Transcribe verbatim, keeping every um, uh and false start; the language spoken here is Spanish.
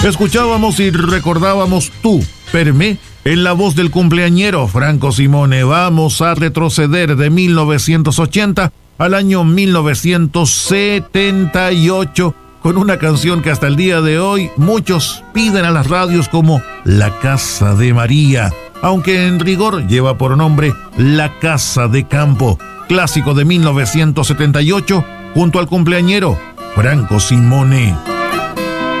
Escuchábamos y recordábamos Tú, per me, en la voz del cumpleañero Franco Simone. Vamos a retroceder de mil novecientos ochenta al año mil novecientos setenta y ocho con una canción que hasta el día de hoy muchos piden a las radios como La Casa de María, aunque en rigor lleva por nombre La Casa de Campo, clásico de mil novecientos setenta y ocho junto al cumpleañero Franco Simone.